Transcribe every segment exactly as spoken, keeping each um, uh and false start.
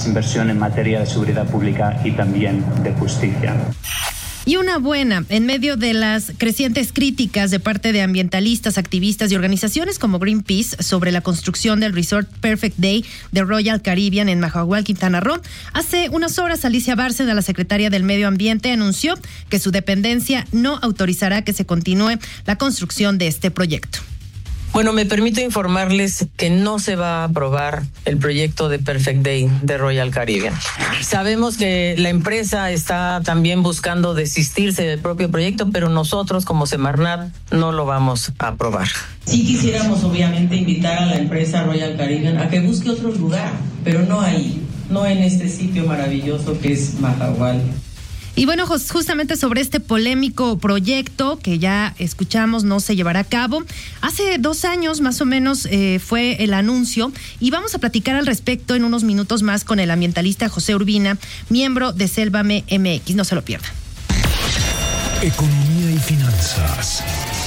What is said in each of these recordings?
Inversión en materia de seguridad pública y también de justicia. Y una buena, en medio de las crecientes críticas de parte de ambientalistas, activistas y organizaciones como Greenpeace sobre la construcción del Resort Perfect Day de Royal Caribbean en Mahahual, Quintana Roo, hace unas horas Alicia Bárcena, la secretaria del Medio Ambiente, anunció que su dependencia no autorizará que se continúe la construcción de este proyecto. Bueno, me permito informarles que no se va a aprobar el proyecto de Perfect Day de Royal Caribbean. Sabemos que la empresa está también buscando desistirse del propio proyecto, pero nosotros como Semarnat no lo vamos a aprobar. Sí quisiéramos obviamente invitar a la empresa Royal Caribbean a que busque otro lugar, pero no ahí, no en este sitio maravilloso que es Mahahual. Y bueno, justamente sobre este polémico proyecto que ya escuchamos no se llevará a cabo, hace dos años más o menos eh, fue el anuncio y vamos a platicar al respecto en unos minutos más con el ambientalista José Urbina, miembro de Sélvame M X, no se lo pierdan. Economía y finanzas.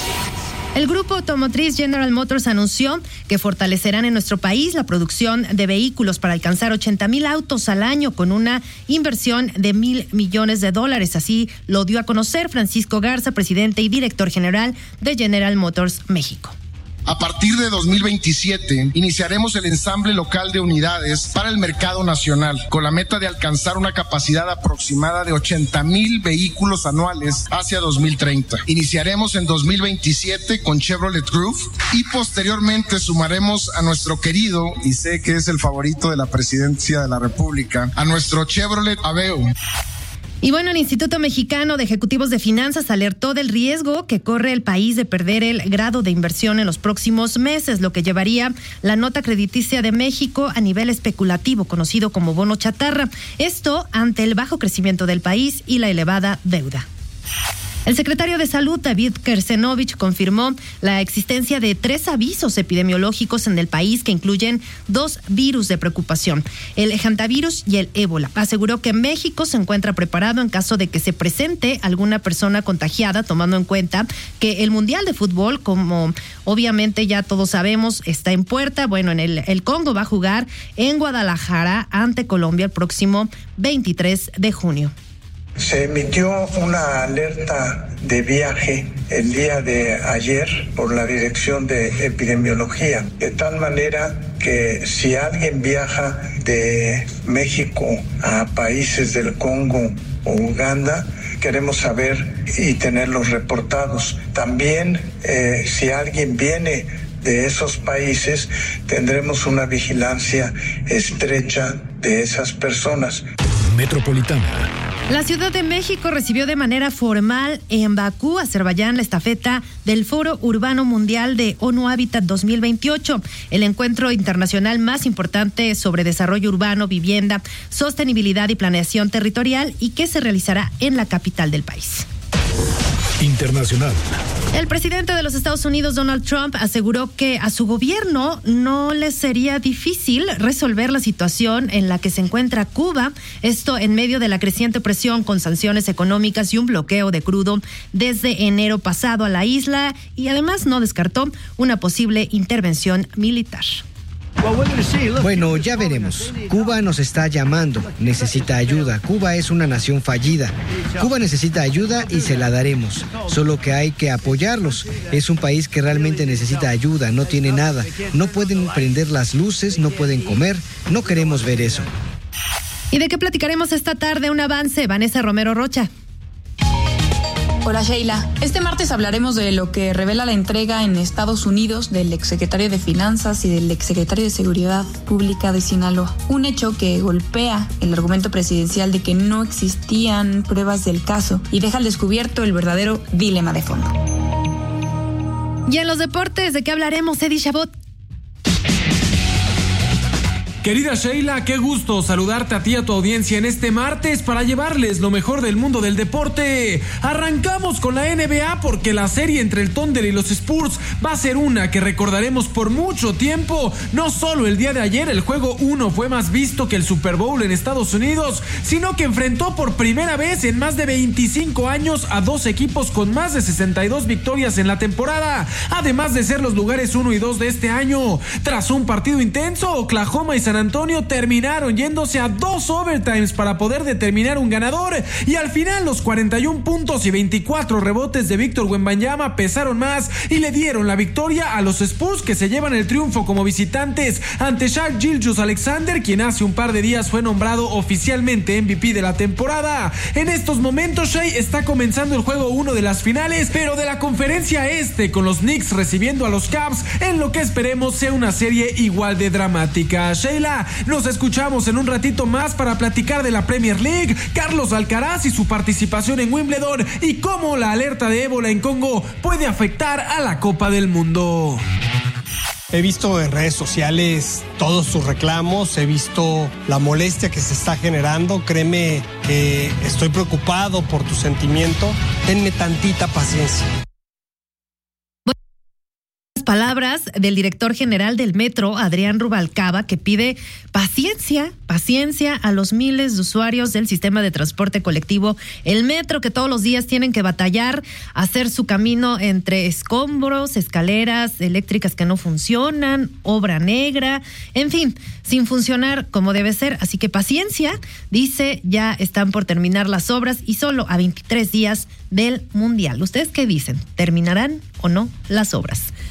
El grupo automotriz General Motors anunció que fortalecerán en nuestro país la producción de vehículos para alcanzar ochenta mil autos al año con una inversión de mil millones de dólares. Así lo dio a conocer Francisco Garza, presidente y director general de General Motors México. A partir de dos mil veintisiete, iniciaremos el ensamble local de unidades para el mercado nacional, con la meta de alcanzar una capacidad aproximada de ochenta mil vehículos anuales hacia dos mil treinta. Iniciaremos en dos mil veintisiete con Chevrolet Groove y posteriormente sumaremos a nuestro querido, y sé que es el favorito de la presidencia de la República, a nuestro Chevrolet Aveo. Y bueno, el Instituto Mexicano de Ejecutivos de Finanzas alertó del riesgo que corre el país de perder el grado de inversión en los próximos meses, lo que llevaría la nota crediticia de México a nivel especulativo, conocido como bono chatarra. Esto ante el bajo crecimiento del país y la elevada deuda. El secretario de Salud, David Kersenovich, confirmó la existencia de tres avisos epidemiológicos en el país que incluyen dos virus de preocupación, el hantavirus y el ébola. Aseguró que México se encuentra preparado en caso de que se presente alguna persona contagiada, tomando en cuenta que el Mundial de Fútbol, como obviamente ya todos sabemos, está en puerta. Bueno, en el, el Congo va a jugar en Guadalajara ante Colombia el próximo veintitrés de junio. Se emitió una alerta de viaje el día de ayer por la Dirección de Epidemiología, de tal manera que si alguien viaja de México a países del Congo o Uganda, queremos saber y tenerlos reportados. También eh, si alguien viene de esos países, tendremos una vigilancia estrecha de esas personas. Metropolitana. La Ciudad de México recibió de manera formal en Bakú, Azerbaiyán, la estafeta del Foro Urbano Mundial de ONU Hábitat dos mil veintiocho, el encuentro internacional más importante sobre desarrollo urbano, vivienda, sostenibilidad y planeación territorial, y que se realizará en la capital del país. Internacional. El presidente de los Estados Unidos, Donald Trump, aseguró que a su gobierno no le sería difícil resolver la situación en la que se encuentra Cuba, esto en medio de la creciente presión con sanciones económicas y un bloqueo de crudo desde enero pasado a la isla, y además no descartó una posible intervención militar. Bueno, ya veremos. Cuba nos está llamando, necesita ayuda. Cuba es una nación fallida. Cuba necesita ayuda y se la daremos. Solo que hay que apoyarlos. Es un país que realmente necesita ayuda, no tiene nada. No pueden prender las luces, no pueden comer. No queremos ver eso. ¿Y de qué platicaremos esta tarde? Un avance, Vanessa Romero Rocha. Hola Sheila, este martes hablaremos de lo que revela la entrega en Estados Unidos del exsecretario de Finanzas y del exsecretario de Seguridad Pública de Sinaloa. Un hecho que golpea el argumento presidencial de que no existían pruebas del caso y deja al descubierto el verdadero dilema de fondo. Y en los deportes, ¿de qué hablaremos, Eddie Chabot? Querida Sheila, qué gusto saludarte a ti y a tu audiencia en este martes para llevarles lo mejor del mundo del deporte. Arrancamos con la N B A porque la serie entre el Thunder y los Spurs va a ser una que recordaremos por mucho tiempo. No solo el día de ayer el juego uno fue más visto que el Super Bowl en Estados Unidos, sino que enfrentó por primera vez en más de veinticinco años a dos equipos con más de sesenta y dos victorias en la temporada, además de ser los lugares uno y dos de este año. Tras un partido intenso, Oklahoma y San San Antonio terminaron yéndose a dos overtimes para poder determinar un ganador, y al final los cuarenta y un puntos y veinticuatro rebotes de Víctor Wembanyama pesaron más y le dieron la victoria a los Spurs, que se llevan el triunfo como visitantes ante Shai Gilgeous-Alexander, quien hace un par de días fue nombrado oficialmente M V P de la temporada. En estos momentos Shai está comenzando el juego uno de las finales, pero de la conferencia este, con los Knicks recibiendo a los Cavs en lo que esperemos sea una serie igual de dramática. Sheila, nos escuchamos en un ratito más para platicar de la Premier League, Carlos Alcaraz y su participación en Wimbledon, y cómo la alerta de ébola en Congo puede afectar a la Copa del Mundo. He visto en redes sociales todos sus reclamos, he visto la molestia que se está generando. Créeme que estoy preocupado por tu sentimiento. Tenme tantita paciencia. Palabras del director general del Metro, Adrián Rubalcaba, que pide paciencia, paciencia a los miles de usuarios del sistema de transporte colectivo, el Metro, que todos los días tienen que batallar, hacer su camino entre escombros, escaleras eléctricas que no funcionan, obra negra, en fin, sin funcionar como debe ser. Así que paciencia, dice, ya están por terminar las obras y solo a veintitrés días del Mundial. ¿Ustedes qué dicen? ¿Terminarán o no las obras?